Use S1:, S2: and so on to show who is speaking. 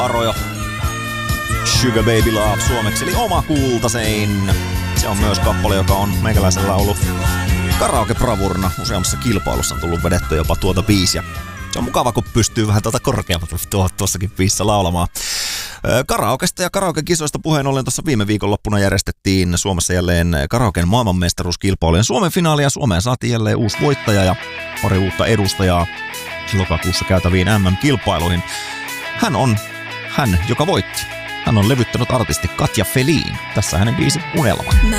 S1: Arojo. Sugar Baby Love suomeksi, eli Oma kultasein. Se on myös kappale, joka on meikäläisellä ollut karaoke-bravurina. Useammassa kilpailussa on tullut vedettyä jopa tuota biisiä. Se on mukava, kun pystyy vähän korkeammalta tuossakin biisissä laulamaan. Karaokesta ja karaoke-kisoista puheen ollen tuossa viime viikonloppuna järjestettiin Suomessa jälleen karaoken maailmanmestaruuskilpailujen Suomen finaali, ja Suomeen saatiin jälleen uusi voittaja ja pari uutta edustajaa lokakuussa käytäviin MM-kilpailuihin. Hän on hän, joka voitti. Hän on levyttänyt artisti Katja Felin. Tässä hänen biisi Unelma.